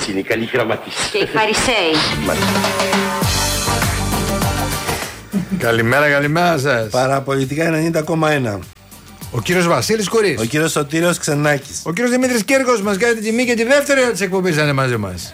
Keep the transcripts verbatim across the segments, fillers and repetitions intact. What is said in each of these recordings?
Έτσι είναι η καλή γραμματής. Και οι Φαρισαίοι. Καλημέρα, καλημέρα σας. Παραπολιτικά ενενήντα κόμμα ένα. Ο κύριος Βασίλης Κουρής. Ο κύριος Σωτήριος Ξενάκης. Ο κύριος Δημήτρης Κύρκος μας κάνει την τιμή και τη δεύτερη ώρα της εκπομπής να είναι μαζί μας.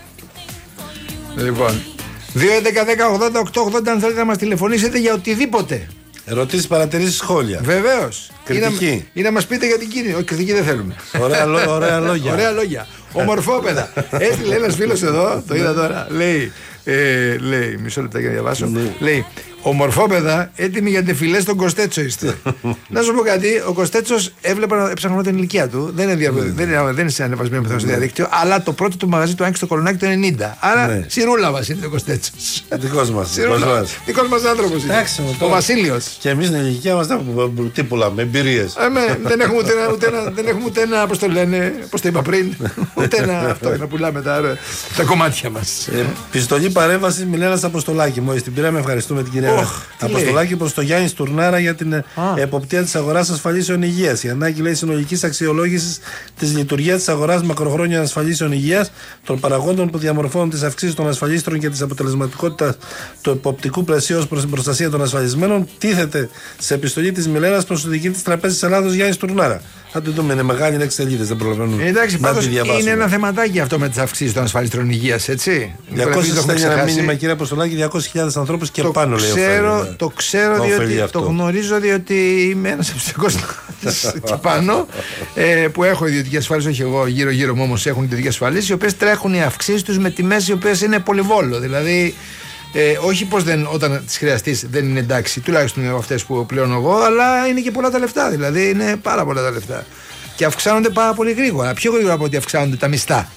Λοιπόν, δύο έντεκα δέκα ογδόντα οκτώ ογδόντα αν θέλετε να μας τηλεφωνήσετε για οτιδήποτε. Ερωτήσεις, παρατηρήσεις, σχόλια. Βεβαίως. Κριτική. Ή να μας πείτε για την κίνηση. Όχι, κριτική δεν θέλουμε. Ωραία, λό, ωραία λόγια. Ωραία λόγια. Ομορφόπεδα. Έστειλε ένας φίλος εδώ, το είδα τώρα. Λέει, ε, λέει, μισό λεπτά για να διαβάσω. Λέει, ομορφόπεδα, έτοιμοι για τεφιλές στον Κωστέτσο είστε. Να σου πω κάτι, ο Κωστέτσος έβλεπα, έψαχνα την ηλικία του. Δεν είναι, δια, δεν είναι, δεν είναι σε ανεβασμένο πιθανό στο διαδίκτυο, αλλά το πρώτο του μαγαζί του άνοιξε στο Κολονάκι το ενενήντα. Άρα σιρούλα μας είναι ο Κωστέτσος. Δικός μας. Δικός μας άνθρωπος είναι. Ο Βασίλειος. Και εμείς στην ηλικία μας τι πουλάμε, εμπειρίες. Δεν έχουμε ούτε ένα, πώς το λένε, πώς το είπα πριν, ούτε ένα αυτό να πουλάμε τα κομμάτια μας. Πιστολή παρέμβαση Μιλένας Αποστολάκη. Μόλις την πήραμε, ευχαριστούμε την κυρία Αποστολάκη προς το Γιάννη Στουρνάρα για την εποπτεία της αγοράς ασφαλίσεων υγείας. Η ανάγκη, λέει, συνολικής αξιολόγησης της λειτουργίας της αγοράς μακροχρόνιων ασφαλίσεων υγείας, των παραγόντων που διαμορφώνουν τις αυξήσεις των ασφαλίστρων και της αποτελεσματικότητας του εποπτικού πλαισίου ως προς την προστασία των ασφαλισμένων, τίθεται σε επιστολή της Μιλένας προς τη δική της Τραπέζης Ελλάδος Γιάννη Στουρνάρα. Θα το δούμε, είναι μεγάλη, είναι εξελίδες, δεν προλαβαίνουν. Εντάξει, πάντως είναι ένα θεματάκι αυτό με τις αυξήσεις των ασφαλίστρων υγείας, έτσι. διακόσια ένα μήνυμα, κύριε Αποστολάκη, διακόσιες χιλιάδες ανθρώπους και το πάνω, ξέρω, λέει. Το ξέρω, διότι, το γνωρίζω, διότι είμαι ένας από τους διακόσιους και πάνω ε, που έχω ιδιωτική ασφάλιση, όχι εγώ, γύρω-γύρω μου όμως έχουν ιδιωτική ασφάλιση, οι οποίες τρέχουν οι αυξήσεις τους με τιμές οι οποίες είναι πολυβόλο. Δηλαδή, Ε, όχι πως δεν, όταν τις χρειαστείς δεν είναι εντάξει, τουλάχιστον αυτές που πλέον εγώ, αλλά είναι και πολλά τα λεφτά. Δηλαδή είναι πάρα πολλά τα λεφτά. Και αυξάνονται πάρα πολύ γρήγορα. Πιο γρήγορα από ότι αυξάνονται τα μισθά.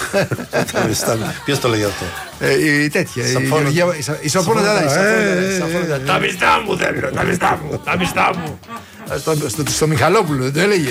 Τα μισθά. Ποιος το λέει αυτό? Ε, η τέτοια. Η Σαφώνα. Τα μισθά μου θέλω, τα μισθά μου, τα μισθά μου. Στο Μιχαλόπουλο δεν το έλεγε.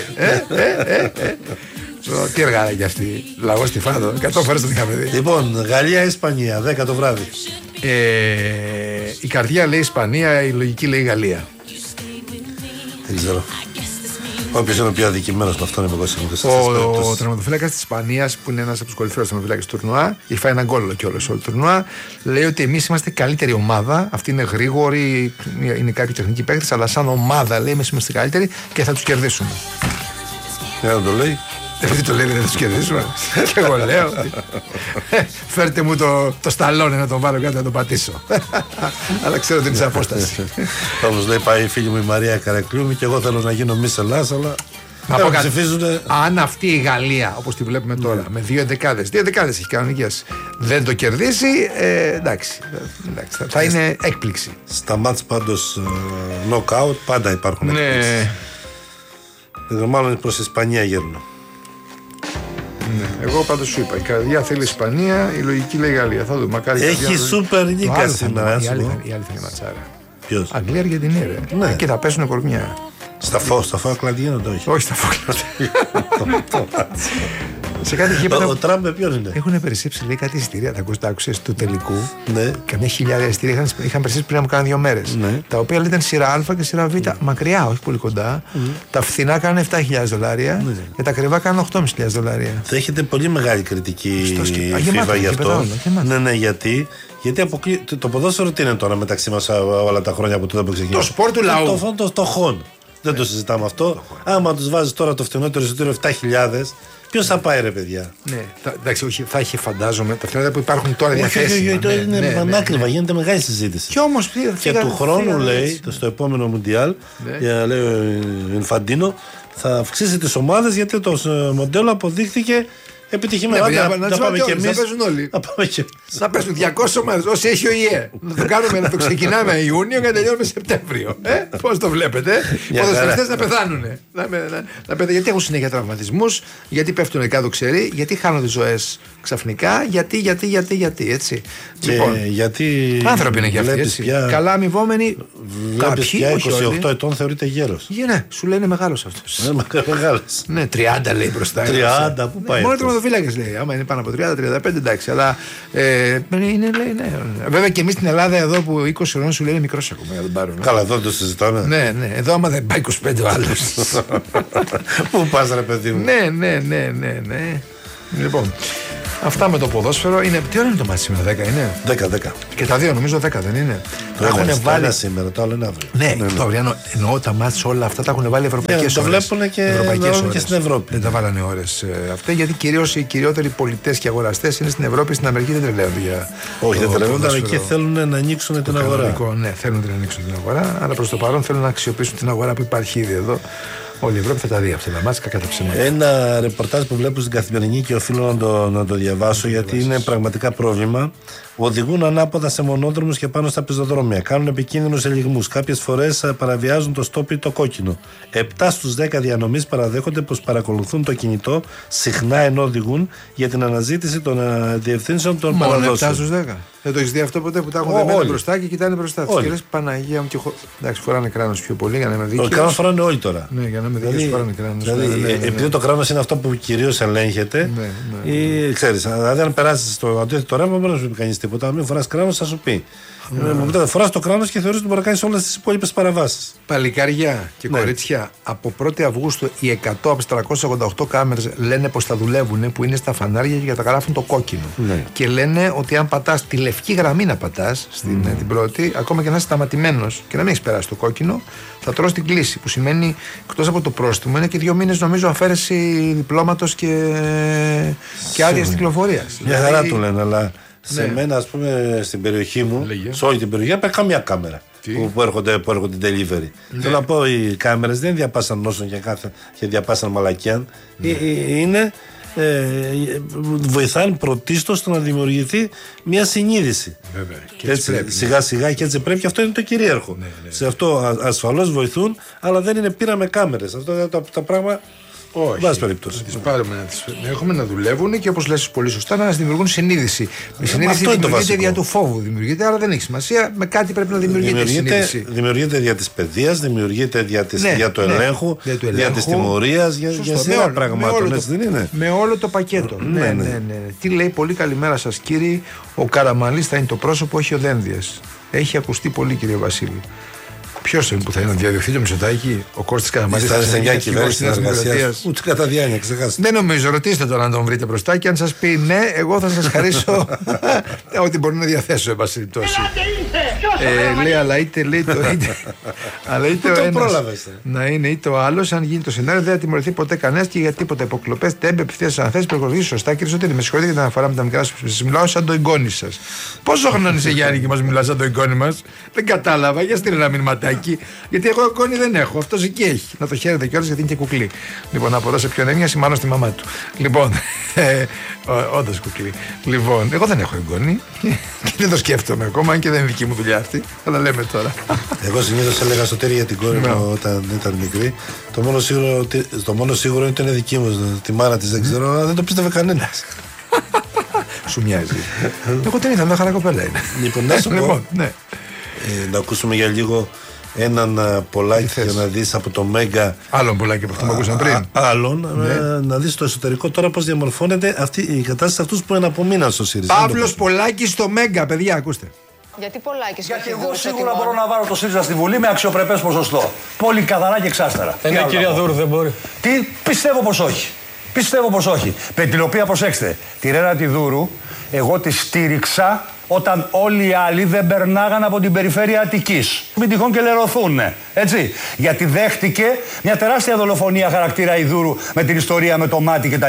Τι εργάρα κι αυτή, λαγό στη Φάδο, εκατό φορές το είχαμε δει. Λοιπόν, Γαλλία-Ισπανία, δέκα το βράδυ. Ε, η καρδιά λέει Ισπανία, η λογική λέει Γαλλία. Δεν ξέρω. Όποιος είναι ο πιο αδικημένος με αυτόν είναι ο, ο τερματοφύλακας της Ισπανίας, που είναι ένας από τους κορυφαίους τερματοφύλακες του τουρνουά, έχει φάει ένα γκόλ κιόλας όλο το τουρνουά. Λέει ότι εμείς είμαστε καλύτερη ομάδα. Αυτοί είναι γρήγοροι, είναι κάποιοι τεχνικοί παίκτες, αλλά σαν ομάδα λέει εμείς είμαστε καλύτεροι και θα τους κερδίσουμε. Για να το λέει. Επειδή το λέει δεν θα τους κερδίσουμε. Και εγώ λέω φέρτε μου το, το σταλόνι να τον βάλω κάτω να τον πατήσω. Αλλά ξέρω ότι είναι σε απόσταση. Όπως λέει πάει η φίλη μου η Μαρία Καρακλούμη και εγώ θέλω να γίνω Μις Ελλάς, αλλά να πω κάτι. Αν αυτή η Γαλλία, όπως τη βλέπουμε τώρα, με δύο δεκάδες, δύο δεκάδες έχει κανονικές, δεν το κερδίσει, ε, εντάξει, εντάξει, θα είναι έκπληξη. Στα μάτς πάντως knockout πάντα υπάρχουν έκπληξεις. Ναι. Μάλλον προς Ισπανία γέρνω. Ναι, εγώ πάντως σου είπα, η καρδιά θέλει Ισπανία, η λογική λέει Γαλλία. Θα δούμε. Μακάρι έχει σούπερ νίκα σήμερα. Η άλλη θα είναι ματσάρα. Ποιος? Αγγλία, Αργεντινή, ρε. Ναι. Και θα πέσουν κορμιά. Στα φω, στα Φόκλαντ γίνονται, όχι. Όχι, στα Φόκλαντ. Σε κάτι γήπεδα. Ο Τραμπ με ποιον είναι? Έχουν περισσέψει, λέει, κάτι εισιτήρια. Τα άκουσες του τελικού. Ναι. Καμιά χιλιάδια εισιτήρια είχαν, είχαν περισσέψει πριν από κάνα δύο μέρες. Ναι. Τα οποία ήταν σειρά Α και σειρά Β. Mm. Μακριά, όχι πολύ κοντά. Mm. Τα φθηνά κάνουν επτά χιλιάδες δολάρια mm. και τα ακριβά κάνουν οκτώ χιλιάδες πεντακόσια δολάρια. Θα έχετε πολύ μεγάλη κριτική FIFA γι' αυτό. Ναι, ναι, γιατί. Γιατί αποκλεί... το ποδόσφαιρο τι είναι τώρα μεταξύ μας όλα τα χρόνια από τότε που ξεκίνησε? Το σπορ του λαού. Το, το, το χον. Δεν το συζητάμε αυτό. Άμα τους βάζεις τώρα το φθηνότερο εισιτήριο επτά χιλιάδες, ποιος θα πάει, ρε παιδιά? Ναι, θα, εντάξει, όχι, θα έχει, φαντάζομαι, τα φθηνότερα που υπάρχουν τώρα διαθέσιμα. Όχι, είναι ναι, πανάκριβα, ναι, ναι. Γίνεται μεγάλη συζήτηση. Και όμως και του χρόνου, λέει, το, στο επόμενο Μουντιάλ, ναι. λέει ο Ινφαντίνο, θα αυξήσει τις ομάδες γιατί το μοντέλο αποδείχθηκε επιτυχημένο. Ναι, να, να, να πάμε και εμείς. Να παίζουν όλοι. Να, πάμε και εμείς. Να παίζουν διακόσιες ομάδες, όσοι έχει ο ΙΕ. Να το κάνουμε, να το ξεκινάμε Ιούνιο και να τελειώνουμε Σεπτέμβριο. Ε, πώς το βλέπετε? Οι ποδοσφαιριστές να πεθάνουν. Να, να, να, να, γιατί έχουν συνέχεια τραυματισμούς, γιατί πέφτουν κάτω ξεροί, γιατί χάνονται ζωές ξαφνικά, γιατί, γιατί, γιατί, γιατί, έτσι. Και λοιπόν, γιατί άνθρωποι είναι και αυτοί, έτσι. Πια... Καλά αμοιβόμενοι. Κάποιοι, πια είκοσι οκτώ ετών θεωρείται γέρος. Ναι, σου λένε μεγάλος αυτός. Μεγάλος. Ναι, τριάντα λέει μπροστά. τριάντα, πού πάει? Μόνο τερματοφύλακες λέει. Άμα είναι πάνω από τριάντα τριάντα πέντε, εντάξει. Αλλά είναι, λέει, ναι. Βέβαια και εμείς στην Ελλάδα εδώ που είκοσι χρονών σου λένε μικρός ακόμα. Δεν πάρουν. Καλά, εδώ το συζητάμε. Ναι, ναι. Εδώ άμα δεν πάει είκοσι πέντε ο άλλος. Πού πας, ρε παιδί μου? Ναι, ναι, ναι, ναι, ναι. Λοιπόν. Αυτά με το ποδόσφαιρο. Είναι... Τι ώρα είναι το μάτι σήμερα, δέκα είναι. δέκα, δέκα. Και τα δύο νομίζω δέκα δεν είναι. Το έχουν βάλει σήμερα, το άλλο είναι αύριο. Ναι, ναι, ναι. Το αυριανό. Εννοώ τα μάτς όλα αυτά τα έχουν βάλει ευρωπαϊκές ώρες. Το βλέπουν και, και στην Ευρώπη. Δεν τα βάλανε ώρες ε, αυτά, γιατί κυρίως οι κυριότεροι πολιτές και αγοραστές είναι στην Ευρώπη, στην Αμερική δεν τρελαίνονται για. Όχι, δεν τρελαίνονται, αλλά εκεί θέλουν να ανοίξουν την αγορά. Ναι, θέλουν να ανοίξουν την αγορά, αλλά προς το παρόν θέλουν να αξιοποιήσουν την αγορά που υπάρχει ήδη εδώ. Όλη η Ευρώπη θα τα δει αυτά τα μάτια κατά τα ψέματα. Ένα ρεπορτάζ που βλέπω στην Καθημερινή και οφείλω να το, να το διαβάσω, γιατί είναι πραγματικά πρόβλημα. Οδηγούν ανάποδα σε μονόδρομους και πάνω στα πεζοδρόμια. Κάνουν επικίνδυνους ελιγμούς. Κάποιες φορές παραβιάζουν το στόπ ή το κόκκινο. επτά στους δέκα διανομής παραδέχονται πως παρακολουθούν το κινητό συχνά ενώ οδηγούν για την αναζήτηση των διευθύνσεων των παραδόσεων. επτά στους δέκα. Δεν το έχεις δει αυτό ποτέ που τα έχουν δεμένα μπροστά και κοιτάνε μπροστά τους. Και λες Παναγία μου και χω... Εντάξει, φοράνε κράνος πιο πολύ για να είμαι δίκαιος. Το κράνος φοράνε όλοι τώρα. Ναι, για να είμαι δίκαιος φοράνε κράνος. Δηλαδή, ναι, ναι, ναι. Επειδή το κράνος είναι αυτό που κυρίως ελέγχεται, ναι, ναι, ναι. Ή, ξέρεις, δηλαδή αν περάσεις στο αντίθετο ρεύμα, δεν σου πει κανείς τίποτα. Μην φοράς κράνος, θα σου πει. Mm. Φοράς το κράνος και θεωρείς ότι μπορεί να κάνεις όλες τις υπόλοιπες παραβάσεις. Παλικάρια και ναι. κορίτσια, από πρώτη Αυγούστου οι εκατό από τις τριακόσιες ογδόντα οκτώ κάμερες λένε πως θα δουλεύουν, που είναι στα φανάρια και καταγράφουν το κόκκινο. Ναι. Και λένε ότι αν πατάς τη λευκή γραμμή να πατάς, στην, mm. την πρώτη, ακόμα και να είσαι σταματημένος και να μην έχεις περάσει το κόκκινο, θα τρως την κλίση. Που σημαίνει, εκτός από το πρόστιμο, είναι και δύο μήνες νομίζω αφαίρεση διπλώματος και, και άδειας κυκλοφορίας. Μια χαρά του λένε, αλλά. Σε ναι. μένα, ας πούμε, στην περιοχή μου, Λέγε. σε όλη την περιοχή, υπάρχει καμία κάμερα που, που, έρχονται, που έρχονται delivery. Ναι. Θέλω να πω, οι κάμερες δεν διαπάσαν νόσων και, κάθε, και διαπάσαν μαλακιάν. Ναι. Ε, ε, είναι, ε, βοηθάνε πρωτίστως στο να δημιουργηθεί μια συνείδηση. Βέβαια. Και έτσι, έτσι, σιγά σιγά και έτσι πρέπει, και αυτό είναι το κυρίαρχο. Ναι, ναι. Σε αυτό ασφαλώς βοηθούν, αλλά δεν είναι πείρα με κάμερες. Αυτό είναι τα, τα πράγματα. Όχι. Βάση περιπτώσει. Να τις πάρουμε, να τις έχουμε να δουλεύουν και όπως λες πολύ σωστά να μας δημιουργούν συνείδηση. Η συνείδηση δημιουργείται δια του φόβου. Δημιουργείται, αλλά δεν έχει σημασία. Με κάτι πρέπει να δημιουργείται, δημιουργείται συνείδηση. Δημιουργείται δια της παιδείας, δημιουργείται δια, της, ναι, δια του ναι, ελέγχου, δια, του δια της τιμωρίας, για, για σειρά πραγμάτων. Με, δεν είναι. Με όλο το πακέτο. ναι, ναι, ναι. Ναι, ναι. Τι λέει, πολύ καλημέρα σας κύριοι. Ο Καραμανλής θα είναι το πρόσωπο, όχι ο Δένδιας. Έχει ακουστεί πολύ, κύριε Βασίλη. Ποιος είναι που θα είναι, να διαδιωθεί το Μητσοτάκη, ο Κώστας Καραμανλής? Θα είναι σε μια κυβέρνηση της εργασίας. Ούτε κατά διάνοια, ξεχάσετε. Δεν νομίζω, ρωτήστε τον αν τον βρείτε μπροστά και αν σας πει ναι, εγώ θα σας χαρίσω ό,τι μπορεί να διαθέσω, εν πάση περιπτώσει. Λέει, αλλά είτε λέει το είτε. Αλλά είτε ο ένας να είναι είτε ο άλλος, αν γίνει το σενάριο, δεν θα τιμωρηθεί ποτέ κανένας και για τίποτα. Υποκλοπές, τέμπε, ευθείες αναθέσεις, προκοδοτήσεις. Σωστά, κύριε Σωτήρη, με συγχωρείτε για την αναφορά με τα μικρά σας. Μιλάω σαν το εγγόνι σας. Πόσο χρόνο είσαι, Γιάννη, και μας μιλάς σαν το εγγόνι μας? Δεν κατάλαβα, για στείλε ένα μηνυματάκι. Γιατί εγώ εγγόνι δεν έχω. Αυτός εκεί έχει. Να το χαίρετε κιόλας, γιατί είναι και κουκλί. Λοιπόν, να αποδώσω ποιον έμοιασε, μάλλον στη μαμά του. Λοιπόν, ε, όντως κουκλί. Λοιπόν, εγώ δεν έχω εγγόνι και δεν το σκέφτομαι ακόμα, αν και δεν είναι δική μου δουλειά αυτή. Αλλά λέμε τώρα. Εγώ συνήθως έλεγα Σωτήρη για την κόρη μου όταν ήταν μικρή. Το μόνο σίγουρο, το μόνο σίγουρο είναι ότι είναι δική μου. Τη μάνα της δεν ξέρω, αλλά δεν το πίστευε κανένας. Σου μοιάζει. Εγώ την είδα, μια χαρά κοπέλα είναι. Λοιπόν, να σου πω, ναι. ε, να ακούσουμε για λίγο έναν πολλάκι για να δεις από το Μέγκα. Άλλον πολλάκι από αυτό που ακούσαμε πριν. Άλλον, ναι. ε, να δεις το εσωτερικό τώρα πώς διαμορφώνεται αυτή η κατάσταση, αυτούς που εναπομείναν στο ΣΥΡΙΖΑ. Παύλος Πολάκης στο Μέγκα, παιδιά, ακούστε. Γιατί Πολάκης? Γιατί εγώ σίγουρα μπορώ να βάλω το ΣΥΡΙΖΑ στη Βουλή με αξιοπρεπές ποσοστό. Πολύ καθαρά και εξάστερα. Ε, ναι, κυρία Δούρου, δεν μπορεί. Τι, πιστεύω πως όχι. Πιστεύω πως όχι. Με την οποία, προσέξτε, τη Ρένα τη Δούρου, εγώ τη στήριξα όταν όλοι οι άλλοι δεν περνάγαν από την περιφέρεια Αττικής. Μην τυχόν και λερωθούν, έτσι. Γιατί δέχτηκε μια τεράστια δολοφονία χαρακτήρα η Δούρου με την ιστορία με το μάτι κτλ.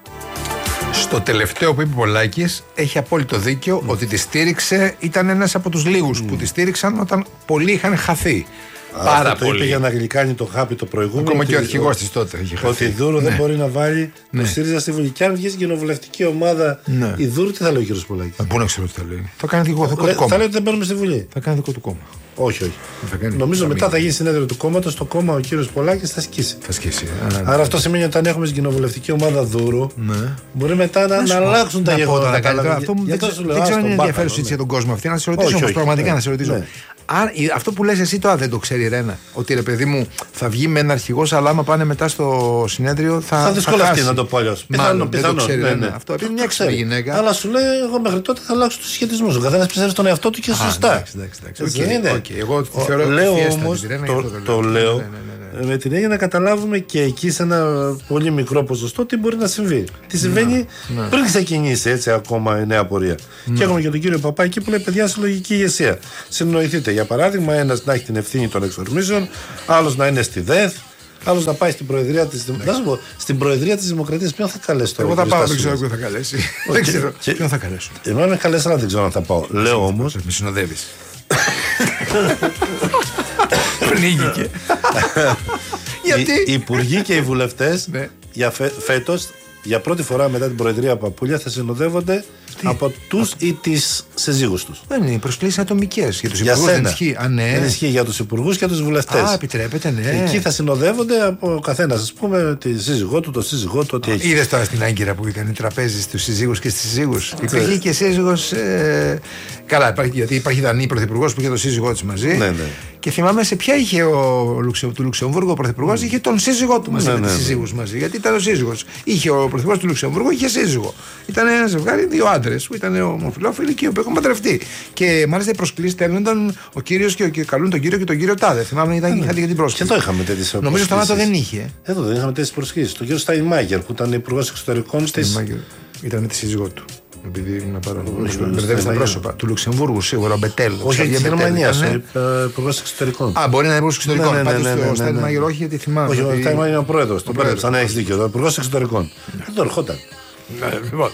Στο τελευταίο που είπε ο Πολάκης έχει απόλυτο δίκιο, mm. ότι τη στήριξε, ήταν ένας από τους λίγους mm. που τη στήριξαν όταν πολλοί είχαν χαθεί. Α, πάρα αυτό το είπε για να γλυκάνει το χάπι το προηγούμενο. Ακόμα και ο αρχηγός της τότε είχε χαθεί. Ότι η Δούρου ναι. δεν μπορεί να βάλει ναι. το ΣΥΡΙΖΑ στη Βουλή. Και αν βγει στην κοινοβουλευτική ομάδα ναι. η Δούρου, τι θα λέει ο κ. Πολάκης? Πού να ξέρω τι θα λέει. Θα κάνει δικό του κόμμα. Θα λέει ότι δεν μπαίνουμε στη Βουλή. Θα κάνει δικό του κόμμα. Όχι, όχι. Νομίζω μετά μην. θα γίνει συνέδριο του κόμματος. Το κόμμα ο κύριος Πολάκης θα σκίσει. Θα σκίσει. Α, Άρα ναι. αυτό σημαίνει ότι αν έχουμε στην κοινοβουλευτική ομάδα Δούρου, ναι. μπορεί μετά να, να αλλάξουν τα γεγονότα. Δεν ξέρω αν είναι ενδιαφέρουσα για τον κόσμο αυτή. Να σε ρωτήσω όμως πραγματικά να σε ρωτήσω. Αν, αυτό που λες εσύ τώρα δεν το ξέρει η Ρένα. Ότι ρε παιδί μου θα βγει με ένα αρχηγός, αλλά άμα πάνε μετά στο συνέδριο θα. Θα δυσκολευτεί να το πω αλλιώς. Πιθανόν, δεν το ξέρει. Ναι, ναι. Αυτό επειδή μια ξέρει γυναίκα. Αλλά σου λέει, εγώ μέχρι τότε θα αλλάξω τους σχετισμούς. Ο καθένας πιστεύει στον εαυτό του και σωστά. Εντάξει, εντάξει. Okay. Εγώ τη θεωρώ λέω όμως, το, το, το λέω ναι, ναι, ναι, ναι. με την έννοια να καταλάβουμε και εκεί σε ένα πολύ μικρό ποσοστό τι μπορεί να συμβεί. Τι συμβαίνει ναι, ναι. πριν ξεκινήσει έτσι ακόμα η νέα πορεία. Ναι. Και έχουμε και τον κύριο Παπά εκεί που λέει: παιδιά, συλλογική ηγεσία. Συνοηθείτε. Για παράδειγμα, ένας να έχει την ευθύνη των εξορμήσεων, άλλος να είναι στη ΔΕΘ. Άλλος να πάει στην Προεδρία της Δημοκρατίας. Στην Προεδρία της Δημοκρατίας, ποιον θα καλέσει τώρα? Εγώ θα πάω, δεν ξέρω ποιον θα καλέσει. Δεν ξέρω ποιον θα καλέσω. Εμένα με καλέσει, αλλά δεν ξέρω αν θα πάω. Λέω όμως. Με συνοδεύεις. Πνίγηκε. Γιατί? Οι υπουργοί και οι βουλευτές για φέτος, για πρώτη φορά μετά την Προεδρία Παπούλια, θα συνοδεύονται από τους ή τις συζύγους τους. Δεν είναι, οι προσκλήσεις ατομικές. Για τους υπουργούς δεν ισχύει. Α, ναι. Δεν ισχύει για τους υπουργούς και τους βουλευτές. Α, επιτρέπεται, ναι. Εκεί θα συνοδεύονται από ο καθένας, ας πούμε, τη σύζυγό του, το σύζυγό του, ό,τι έχει. Είδες τώρα στην Άγκυρα που ήταν τραπέζι στους συζύγους και στις συζύγους. Υπήρχε και σύζυγος. Ε... Καλά, υπάρχει, γιατί υπάρχει Δανή πρωθυπουργός που είχε τον σύζυγό της μαζί. Ναι, ναι. Και θυμάμαι σε ποια είχε ο Λουξε, του Λουξεμβούργου ο πρωθυπουργός, είχε τον σύζυγό του μαζί, ναι, με τις ναι, σύζυγους μαζί. Γιατί ήταν ο σύζυγος. Είχε ο πρωθυπουργός του Λουξεμβούργου, είχε σύζυγο. Ήταν ένα ζευγάρι, δύο άντρες που ήταν ομοφυλόφιλοι και που είχαν παντρευτεί. Και μάλιστα οι προσκλήσεις στέλνονταν ο κύριος και, και καλούν τον κύριο και τον κύριο Τάδε. Θυμάμαι ήταν ναι, είχατε και την πρόσκληση. Και εδώ είχαμε τέτοιες προσκλήσεις. Νομίζω στο ΝΑΤΟ δεν είχε. Εδώ δεν είχαμε τέτοιες προσκλήσεις. Τον κύριο Στάινμάγερ που ήταν υπουργός εξωτερικών της. Ήταν με τη σύζυγό του. Επειδή να πάρω. Μπερδεύει τα πρόσωπα. Του Λουξεμβούργου σίγουρα, ο Μπετέλ. Όχι, τη Γερμανία. Υπουργός εξωτερικών. Α, μπορεί να είναι υπουργός εξωτερικών. Πάντως ο Στάινμαγερ όχι, γιατί θυμάμαι. Όχι, ο Στάινμαγερ είναι ο πρόεδρος. Το πρόεδρος, αν έχει δίκιο. Ο υπουργός εξωτερικών. Δεν το ερχόταν. Λοιπόν.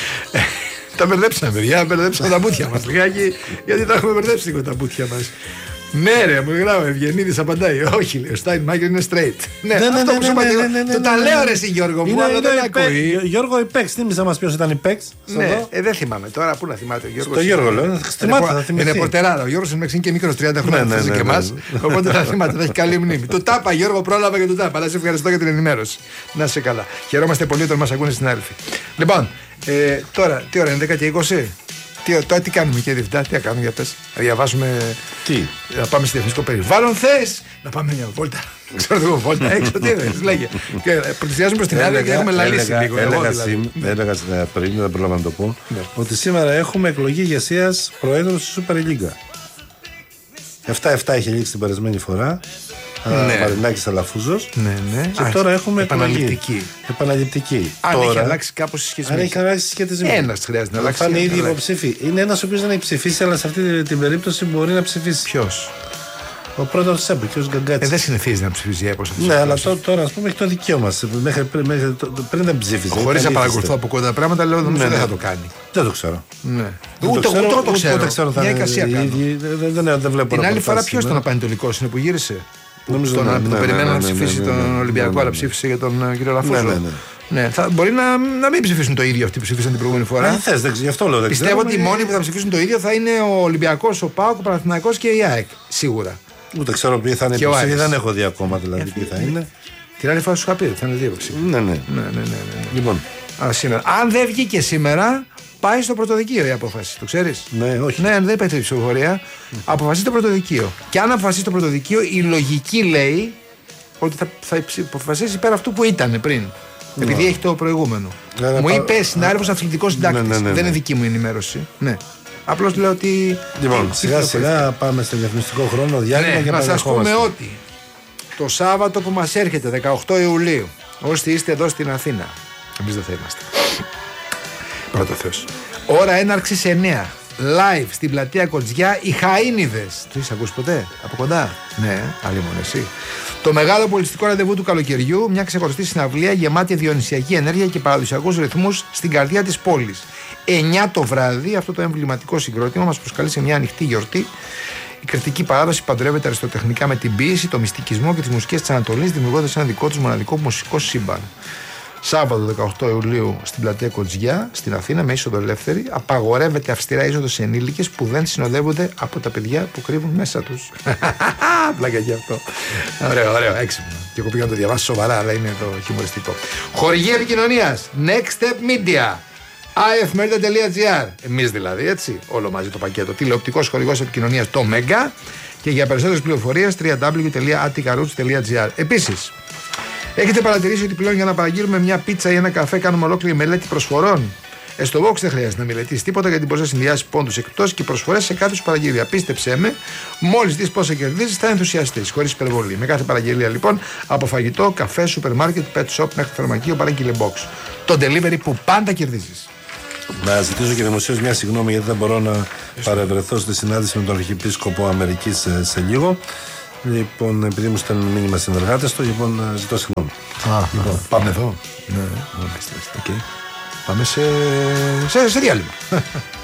Τα μπερδέψαμε, παιδιά. Μπερδέψαμε τα μπούτια μας λιγάκι, γιατί τα έχουμε μπερδέψει λίγο τα μπούτια μας. Ναι, ρε, μου γράφει, Ευγενίδης απαντάει. Όχι, λέει, ο Στάινμαγερ είναι straight. Ναι, αυτό που σου είπα. Το τα λέω, ρε, εσύ Γιώργο μου, αλλά δεν ακούει. Γιώργο, η Πέξ, θύμισα μας ποιος ήταν η Πέξ. Ναι, δεν θυμάμαι τώρα, πού να θυμάται ο Γιώργος. Το Γιώργο, λέω. Είναι πορτεράρα. Ο Γιώργος είναι και μικρός, τριάντα χρόνια και εμάς. Οπότε θα θυμάται, θα έχει καλή μνήμη. Του τάπα, Γιώργο, πρόλαβα και του τάπα. Αλλά σε ευχαριστώ για την ενημέρωση. Να σε καλά. Χαιρόμαστε πολύ όταν μας ακούνε συνάδελφοι. Λοιπόν, τώρα, τι ώρα είναι, δέκα και είκοσι. Τι, τώρα τι κάνουμε, κύριε Διευθυντά, τι θα κάνουμε για πες? Να διαβάσουμε. Τι? Να πάμε στο διαφημιστικό περιβάλλον, θες? Να πάμε μια βόλτα. Ξέρω εγώ, βόλτα έξω, τι θες, λέγε. Και πλησιάζουμε προς την άλλη και έχουμε λαλήσει λίγο. Έλεγα πριν, δεν πρόλαβα να το πω, ότι σήμερα έχουμε εκλογή ηγεσίας προέδρου στη Super League. εφτά εφτά είχε λήξει την περασμένη φορά. Ναι. Μαρινάκης Αλαφούζος. Ναι, ναι. Και Α, τώρα έχουμε επαναληπτική. Επαναληπτική. Αν τώρα, έχει αλλάξει κάπως η σχέση. Αν έχει αλλάξει η σχέση. Ένας χρειάζεται να αλλάξει. Θα είναι ήδη υποψήφι. Είναι ένας ο οποίος δεν έχει ψηφίσει, αλλά σε αυτή την περίπτωση μπορεί να ψηφίσει. Ποιος? Ο πρόεδρος της ΕΠΟ, κ. Γκαγκάτση. Ε, δεν συνηθίζει να ψηφίσει η ΕΠΟ. Ναι, αλλά τώρα, τώρα ας πούμε έχει το δικαίωμα. Μέχρι, πριν, μέχρι, πριν δεν ψήφιζε. Χωρίς να παρακολουθώ από κοντά πράγματα, λέω νομίζω ναι, δεν θα το κάνει. Δεν το ξέρω. Ναι. Ούτε εγώ το ξέρω. Μια εικασία κάνω. Δεν βλέπω. Την άλλη φορά ποιος ήταν ο πανετολικός είναι που γύρισε. Νομίζω τον ναι, ναι, περιμένω ναι, να ψηφίσει ναι, ναι, τον Ολυμπιακό, ναι, ναι, αλλά ψήφισε για τον κύριο Λαφούζο. Ναι, ναι, ναι. Ναι, θα, μπορεί να, να μην ψηφίσουν το ίδιο αυτοί που ψήφισαν την προηγούμενη φορά. Αν θες, γι' αυτό λέω. Πιστεύω ότι οι μόνοι που θα ψηφίσουν το ίδιο θα είναι ο Ολυμπιακός, ο ΠΑΟΚ, ο Παναθηναϊκός και η ΑΕΚ. Σίγουρα. Ούτε ξέρω ποιοι θα είναι υποψήφοι, δεν έχω δει ακόμα δηλαδή ποιοι θα είναι. Την άλλη φορά σου είχα πει, θα είναι δύο υποψήφοι. Ναι, ναι. Λοιπόν. Αν δεν βγήκε σήμερα, πάει στο πρωτοδικείο η απόφαση. Το ξέρεις? Ναι, όχι. Ναι, δεν υπάρχει ψηφοφορία. Mm. Αποφασίζει το πρωτοδικείο. Και αν αποφασίσει το πρωτοδικείο, η λογική λέει ότι θα, θα αποφασίσει πέρα αυτού που ήταν πριν. Mm. Επειδή έχει το προηγούμενο. Ναι, μου ναι, είπε συνάδελφος αθλητικός συντάκτης. Ναι, ναι, ναι, ναι. Δεν είναι δική μου ενημέρωση. Ναι. Απλώς λέω ότι. Λοιπόν, σιγά σιγά πάμε στο διαφημιστικό χρόνο διάλειμμα ναι, και να σας πούμε ότι το Σάββατο που μας έρχεται, δεκαοκτώ Ιουλίου, όσοι είστε εδώ στην Αθήνα, εμείς δεν θα είμαστε. Πρώτο Θεός. Ώρα έναρξης εννιά. Live στην πλατεία Κοτζιά, οι Χαΐνιδες. Το έχεις ακούσει ποτέ? Από κοντά? Ναι, άλλη μόνο εσύ. Το μεγάλο πολιτιστικό ραντεβού του καλοκαιριού, μια ξεχωριστή συναυλία γεμάτη διονυσιακή ενέργεια και παραδοσιακούς ρυθμούς στην καρδιά της πόλης. εννιά το βράδυ, αυτό το εμβληματικό συγκρότημα μας προσκαλεί σε μια ανοιχτή γιορτή. Η κριτική παράδοση παντρεύεται αριστοτεχνικά με την ποίηση, το μυστικισμό και τις μουσικές της Ανατολής, δημιουργώντας ένα δικό τους μοναδικό μουσικό σύμπαν. Σάββατο δεκαοκτώ Ιουλίου στην πλατεία Κοτζιά, στην Αθήνα, με είσοδο ελεύθερη, απαγορεύεται αυστηρά είσοδο σε ενήλικες που δεν συνοδεύονται από τα παιδιά που κρύβουν μέσα τους. Πλάκα και αυτό. Ωραίο, ωραίο, έξυπνο. Και εγώ πήγα να το διαβάσω σοβαρά, αλλά είναι το χιουμοριστικό. Χορηγή επικοινωνίας Next Step Media. άιεφμέρτα τελεία τζι άρ. Εμείς δηλαδή, έτσι, όλο μαζί το πακέτο. Τηλεοπτικός χορηγός επικοινωνίας το Mega. Και για περισσότερες πληροφορίες double-u double-u double-u τελεία attica roots τελεία τζι άρ. Επίσης, έχετε παρατηρήσει ότι πλέον για να παραγγείλουμε μια πίτσα ή ένα καφέ κάνουμε ολόκληρη μελέτη προσφορών? Ε, στο Vox δεν χρειάζεται να μελετήσει τίποτα γιατί μπορεί να συνδυάσει πόντους εκπτώσεις και προσφορές σε κάθε σου παραγγελία. Πίστεψέ με, μόλις δεις πόσα κερδίζεις θα ενθουσιαστείς, χωρίς υπερβολή. Με κάθε παραγγελία λοιπόν, από φαγητό, καφέ, σούπερ μάρκετ, pet shop μέχρι φαρμακείο, παράγγειλε Box. Το delivery που πάντα κερδίζεις. Να ζητήσω και δημοσίως μια συγγνώμη γιατί δεν μπορώ να παρευρεθώ στη συνάντηση με τον Αρχιεπίσκοπο Αμερικής σε, σε λίγο. Λοιπόν, επειδή μου στέλνουν μήνυμα συνεργάτες του, λοιπόν, ζητώ συγγνώμη. Α, λοιπόν, πάμε εδώ. Ναι, okay. Πάμε σε, σε, σε διάλειμμα.